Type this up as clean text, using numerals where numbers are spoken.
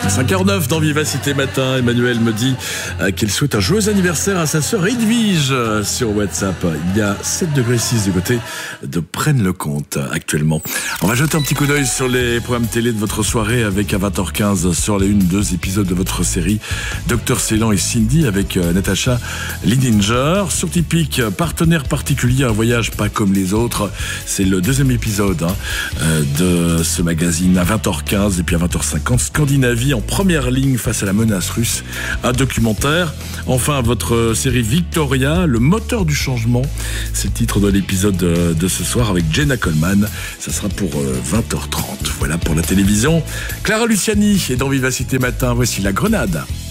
5h09 dans Vivacité Matin. Emmanuel me dit qu'elle souhaite un joyeux anniversaire à sa sœur Edwige sur WhatsApp. Il y a 7,6 degrés du côté de Braine-le-Comte actuellement. On va jeter un petit coup d'œil sur les programmes télé de votre soirée avec à 20h15 sur les 2 épisodes de votre série Dr Ceylan et Cindy avec Natacha Lidinger. Sur Typique, partenaire particulier, un voyage pas comme les autres. C'est le 2e épisode de ce magazine à 20h15 et puis à 20h50. Scandinavie en première ligne face à la menace russe. Un documentaire. Enfin, votre série Victoria, le moteur du changement. C'est le titre de l'épisode de ce soir avec Jenna Coleman. Ça sera pour 20h30. Voilà pour la télévision. Clara Luciani est dans Vivacité Matin. Voici La Grenade.